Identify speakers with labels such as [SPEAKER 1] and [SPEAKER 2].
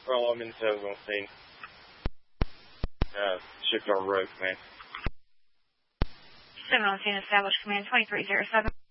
[SPEAKER 1] Well, I'm in 717. Shift our rope, man.
[SPEAKER 2] 717 established command 2307.